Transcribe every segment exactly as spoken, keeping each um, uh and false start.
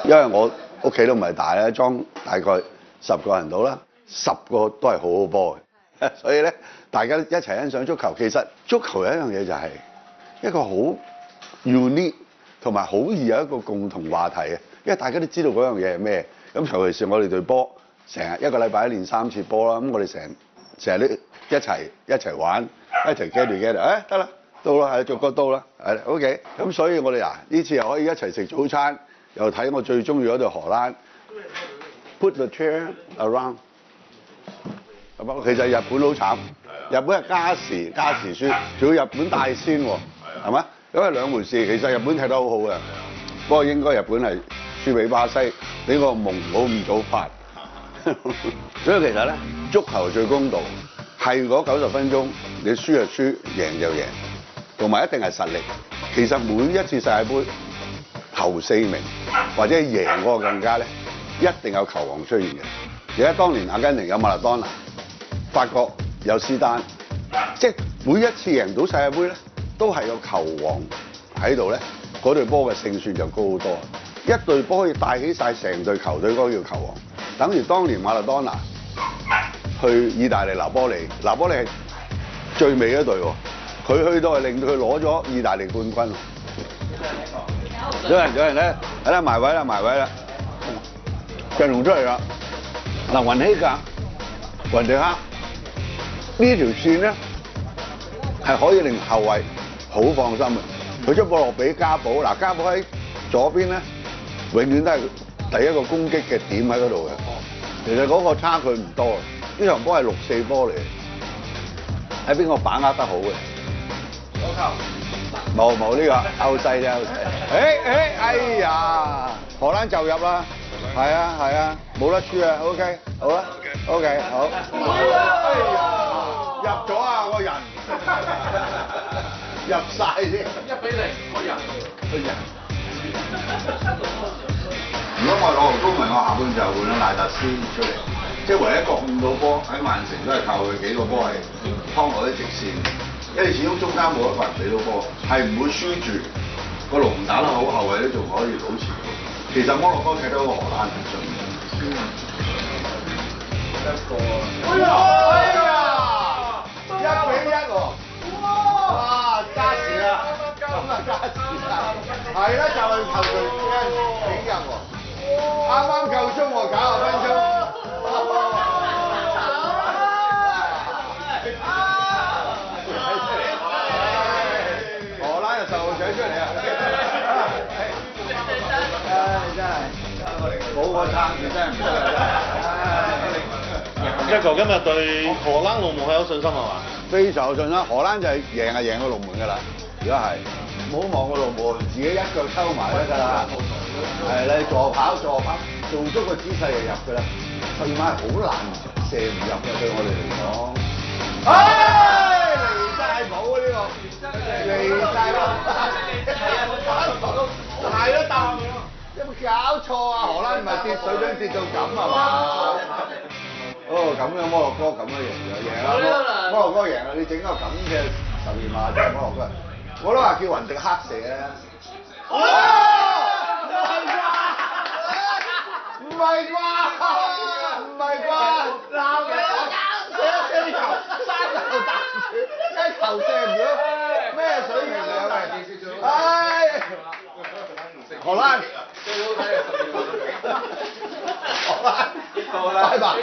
因為我屋企都唔係大咧，裝大概十個人到啦，十個都係好好波嘅，所以咧大家一齊欣賞足球。其實足球有一樣嘢就係一個好 unique 同埋好易有一個共同話題嘅，因為大家都知道嗰樣嘢係咩。咁尤其是我哋隊波，成日一個禮拜一練三次波啦，咁我哋成成日都一齊一齊玩，一齊 get together，誒得啦，到啦，係逐個到啦，係 OK。咁所以我哋啊呢次又可以一齊食早餐，又睇我最中意嗰隊荷蘭。Put the chair around。其實日本好慘，日本係加時加時輸，仲要日本帶先喎，係嘛？因為兩回事。其實日本踢得好好嘅，不過應該日本係輸俾巴西，呢個夢唔好咁早發。所以其實咧，足球最公道係嗰九十分鐘，你輸就輸，贏就贏，同埋一定係實力。其實每一次世界盃頭四名或者贏嗰個更加咧，一定有球王出現嘅。而家當年阿根廷有馬拉當拿，法國有斯丹，即係每一次贏到世界盃咧，都係有球王喺度咧，嗰隊波嘅勝算就高好多。一隊波可以帶起晒成隊球隊，嗰個叫球王。等於當年馬拉當拿去意大利拿波利，拿波利係最尾一隊喎，佢去到係令到佢攞咗意大利冠軍。有人有人咧，係啦，埋位啦埋位啦，陣容出嚟啦。嗱，雲希格、雲迪克呢條線咧係可以令後衞好放心嘅。佢將波落俾加寶，嗱加寶喺左邊咧，永遠都係第一個攻擊嘅點喺嗰度嘅。其實嗰個差距唔多，呢場波係六四波嚟，喺邊個把握得好嘅？攞球冇冇呢個歐西啫，歐西。誒誒，哎呀，荷蘭就入啦，係啊係啊，冇得輸啊 ，OK， 好啦 ，OK， 好。哎呀，入咗啊個人，入晒先。一比零個人，個人。如果我係攞個高文，我下半就換咗賴達斯出嚟，即係唯一一個控到波喺曼城都係靠佢幾個波係趟落啲直線，因為始終中間冇一個人俾到波，係唔會輸住。個龍打得好，後衞都仲可以保持到。其實摩洛哥踢到個荷蘭唔順嘅。一個啊！哎呀！一比一喎！哇！加時啦！咁啊加時啦！係啦，就係球隊幾日喎？啱啱夠鐘喎，九十分鐘。荷蘭又十號仔出嚟啊！唉，真係冇個撐住真係唔得啊！ 一球今日對荷蘭龍門係有信心係嘛？ 非常有信心，荷蘭就係贏係贏個龍門㗎啦。如果係唔好望個龍門，自己一腳抽埋得㗎啦。係你助跑助跑，做足個姿勢就入㗎啦。對馬係好難射唔入嘅，對我哋嚟講。唉，離曬譜啊呢個，離曬譜。係咯，答有冇搞錯啊？荷蘭唔係跌水準跌到咁係嘛？哦，咁樣摩洛哥咁樣贏咗，贏啦！摩洛哥贏啦！你整個咁嘅十二碼啫，摩洛哥。我都話叫雲迪克射啊！唔係啩？唔係啩？鬧你啊！射一射球，三球打住，一球射唔到，咩水平嚟啊？唉！荷蘭。最好睇係十二碼。荷蘭。拜拜。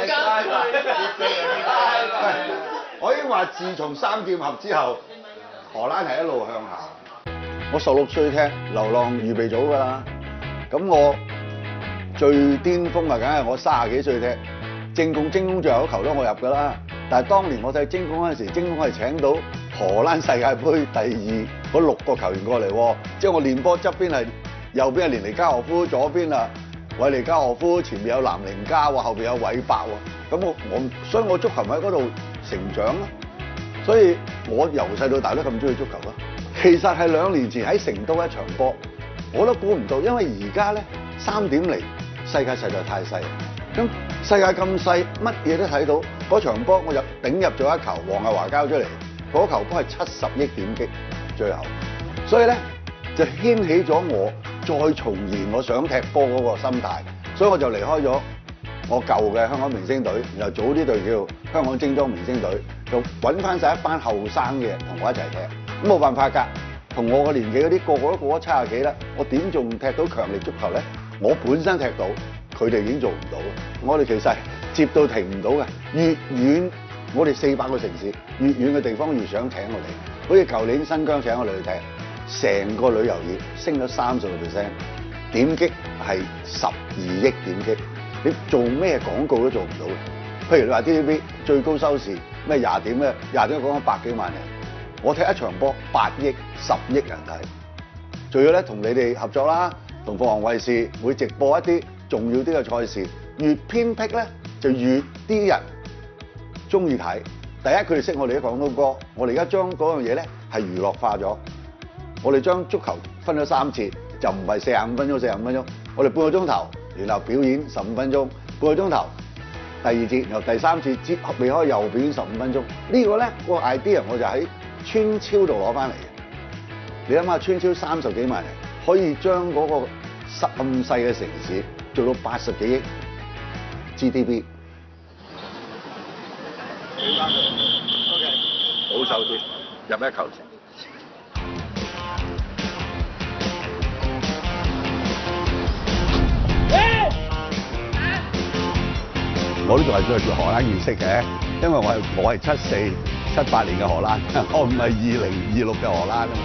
我已經話，自從三劍俠之後，荷蘭係一路向下。我十六歲踢流浪預備組㗎啦，咁我最巔峰啊，梗係我三十幾歲踢正攻，精工最後一球都我入㗎啦。但係當年我睇精工嗰陣時，精工係請到荷蘭世界盃第二嗰六個球員過嚟喎，即係我練波側邊係右邊係連尼加河夫，左邊啊韋尼加河夫，前面有南寧加喎，後邊有韋伯喎。咁我我所以我足球喺嗰度成長咯，所以我由細到大都咁中意足球咯。其實係兩年前喺成都一場波，我都估唔到，因為而家咧三點零世界實在太細，咁世界咁細，乜嘢都睇到。嗰場波我就頂入咗一球，黃日華交出嚟，嗰球波係七十億點擊最後，所以咧就掀起咗我再重燃我想踢波嗰個心態，所以我就離開咗我舊嘅香港明星隊，然後組呢隊叫香港精裝明星隊，就揾翻晒一班後生嘅人同我一齊踢。咁冇辦法㗎，同我個年紀嗰啲個個都過咗七廿幾啦，我點仲踢到強力足球咧？我本身踢到，佢哋已經做唔到啦。我哋其實接到停唔到嘅，越遠我哋四百個城市，越遠嘅地方越想請我哋。好似舊年新疆請我哋去踢，成個旅遊業升咗三十個 percent，點擊係十二億點擊。你做咩廣告都做唔到嘅。譬如你話 T V B 最高收視咩廿點咧，廿點講緊百幾萬人，我踢一場波八億、十億人睇。仲要咧同你哋合作啦，同鳳凰衛視會直播一啲重要啲嘅賽事，越偏僻咧就越啲人中意睇。第一佢哋識我哋啲廣東歌，我哋而家將嗰樣嘢咧係娛樂化咗。我哋將足球分咗三節，就唔係四十五分鐘、四十五分鐘，我哋半個鐘頭。然後表演十五分鐘，半個鐘頭，第二節，然後第三節接合未開又表演十五分鐘。呢個咧個 idea 我就喺村超度攞翻嚟嘅。你諗下，村超三十幾萬人，可以將嗰個咁細嘅城市做到八十幾億 G D P。保守啲，入一球。我呢度係着住荷蘭意識嘅，因為我係我係七四、七八年嘅荷蘭，我唔係二零二六嘅荷蘭啊嘛。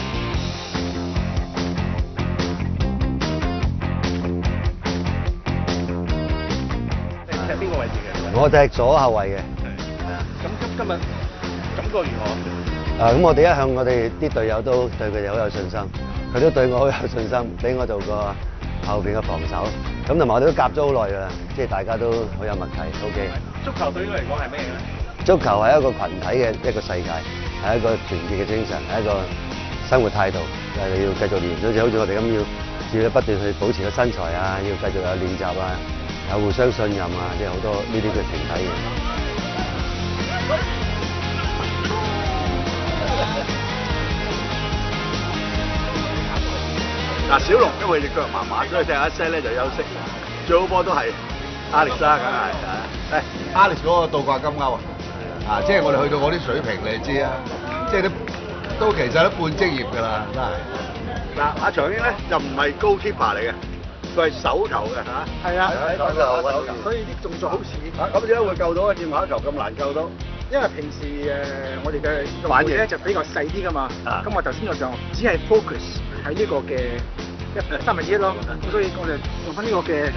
你踢邊個位置嘅？ 我踢左後衞嘅。 係啊。咁今今日感覺如何？ 啊，咁我哋一向我哋啲隊友都對佢哋好有信心，佢都對我好有信心，俾我做個後邊嘅防守。咁同埋我哋都夾咗好耐㗎啦，即係大家都好有默契 ，OK。 足球對於你嚟講係咩咧？ 足球係一個群體嘅一個世界，係一個團結嘅精神，係一個生活態度，就係你要繼續練，好似好似我哋咁要要不斷去保持個身材啊，要繼續有練習啊，有互相信任啊，即係好多呢啲嘅團體嘅。 嗱，小龍因為隻腳麻麻，所以踢一些咧就休息。最好波都係 Alex 啦，梗係。誒 Alex 嗰個倒掛金鈎啊！啊，即係我哋去到嗰啲水平，你知啊，即係都都其實都半職業㗎啦，真係。嗱，阿長英咧就唔係高 keeper 嚟嘅，佢係手球嘅嚇。係啊，手球，所以啲動作好似。啊，咁點解會救到啊？掂下球咁難救到？ 因為平時誒我哋嘅用具咧就比較細啲㗎嘛，咁我頭先我就只係 focus 喺呢個嘅一三分之一咯，所以我哋用翻呢個嘅